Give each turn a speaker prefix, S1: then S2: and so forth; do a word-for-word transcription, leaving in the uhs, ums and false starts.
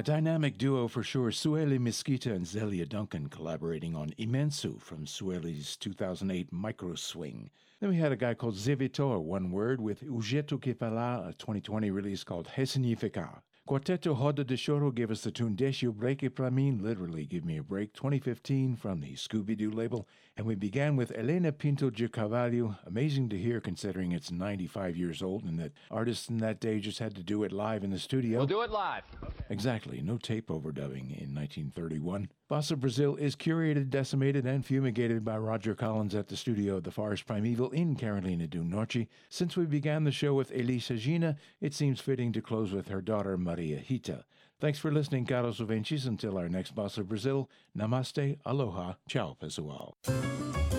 S1: dynamic duo for sure, Sueli Mesquita and Zelia Duncan collaborating on Imenso from Sueli's two thousand eight Micro Swing. Then we had a guy called Zevitor, one word, with O Jeito Que Falar, a twenty twenty release called Ressignificar. Quarteto Roda de Choro gave us the tune Deixa o Break Pra Mim, literally Give Me a Break, twenty fifteen from the Scooby-Doo label. And we began with Helena Pinto de Carvalho, amazing to hear considering it's ninety-five years old and that artists in that day just had to do it live in the studio.
S2: We'll do it live.
S1: Exactly, no tape overdubbing in nineteen thirty-one. Bossa Brazil is curated, decimated, and fumigated by Roger Collins at the studio of the Forest Primeval in Carolina do Norte. Since we began the show with Elis Regina, it seems fitting to close with her daughter Maria Rita. Thanks for listening, caros ouvintes. Until our next Bossa Brazil, namaste, aloha, ciao pessoal.